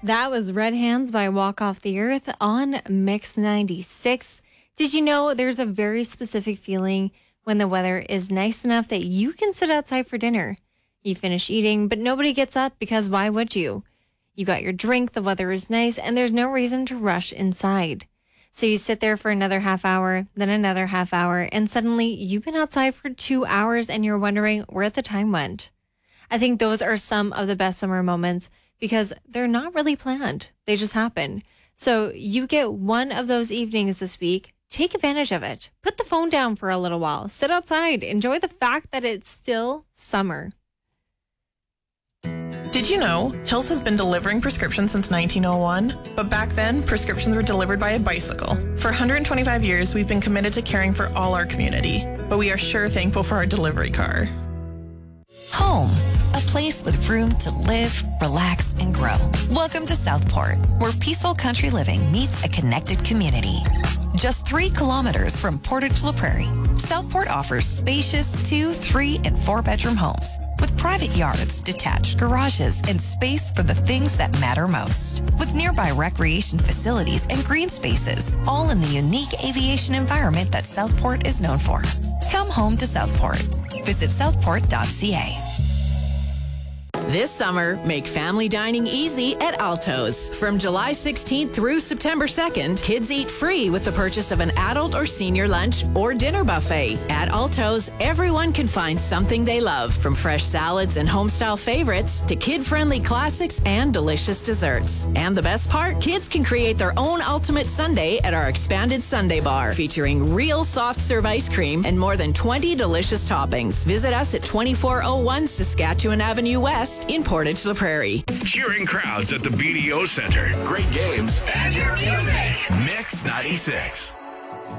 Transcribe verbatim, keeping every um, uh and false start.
That was Red Hands by Walk Off the Earth on Mix ninety-six. Did you know there's a very specific feeling when the weather is nice enough that you can sit outside for dinner? You finish eating, but nobody gets up because why would you? You got your drink, the weather is nice, and there's no reason to rush inside. So you sit there for another half hour, then another half hour, and suddenly you've been outside for two hours and you're wondering where the time went. I think those are some of the best summer moments because they're not really planned. They just happen. So you get one of those evenings this week. Take advantage of it. Put the phone down for a little while. Sit outside. Enjoy the fact that it's still summer. Did you know Hills has been delivering prescriptions since nineteen oh one? But back then, prescriptions were delivered by a bicycle. For one hundred twenty-five years, we've been committed to caring for all our community. But we are sure thankful for our delivery car. Home. A place with room to live, relax, and grow. Welcome to Southport, where peaceful country living meets a connected community. Just three kilometers from Portage La Prairie, Southport offers spacious two, three, and four-bedroom homes with private yards, detached garages, and space for the things that matter most. With nearby recreation facilities and green spaces, all in the unique aviation environment that Southport is known for. Come home to Southport. Visit southport dot c a. This summer, make family dining easy at Alto's. From July sixteenth through September second, kids eat free with the purchase of an adult or senior lunch or dinner buffet. At Alto's, everyone can find something they love, from fresh salads and home-style favorites to kid-friendly classics and delicious desserts. And the best part, kids can create their own ultimate sundae at our expanded sundae bar, featuring real soft-serve ice cream and more than twenty delicious toppings. Visit us at twenty-four oh one Saskatchewan Avenue West in Portage La Prairie. Cheering crowds at the B D O Center. Great games. And your music. Mix ninety-six.